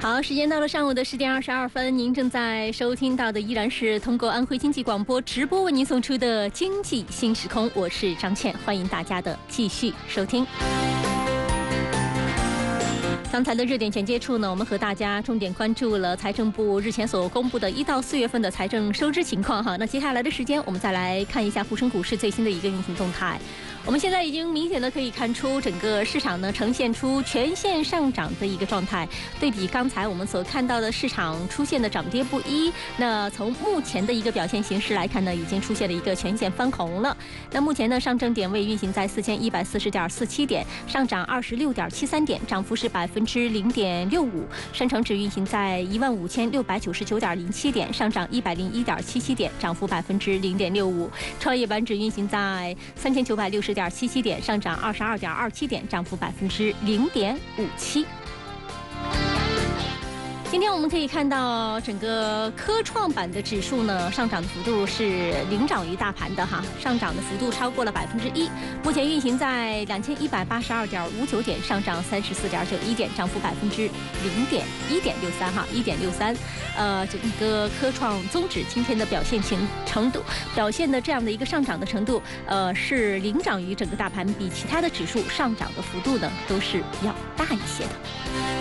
好，时间到了上午的10点22分，您正在收听到的依然是通过安徽经济广播直播为您送出的经济新时空，我是张倩，欢迎大家的继续收听。刚才的热点简介处呢，我们和大家重点关注了财政部日前所公布的1到4月份的财政收支情况哈。那接下来的时间，我们再来看一下沪深股市最新的一个运行动态。我们现在已经明显的可以看出，整个市场呢呈现出全线上涨的一个状态。对比刚才我们所看到的市场出现的涨跌不一，那从目前的一个表现形势来看呢，已经出现了一个全线翻红了。那目前呢，上证点位运行在4140.47点，上涨26.73点，涨幅是0.65%。深成指运行在15699.07点，上涨101.77点，涨幅0.65%。创业板指运行在3960.77点，上涨22.27点，涨幅0.57%。今天我们可以看到，整个科创板的指数呢，上涨的幅度是领涨于大盘的哈，上涨的幅度超过了1%，目前运行在2182.59点，上涨34.91点，涨幅1.63%哈，1.63%。整个科创综指今天的表现的这样的一个上涨的程度，是领涨于整个大盘，比其他的指数上涨的幅度呢都是要大一些的。